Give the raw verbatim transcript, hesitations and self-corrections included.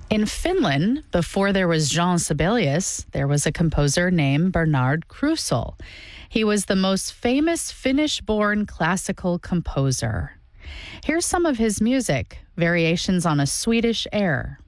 In Finland, before there was Jean Sibelius, there was a composer named Bernard Krusel. He was the most famous Finnish-born classical composer. Here's some of his music, variations on a Swedish air.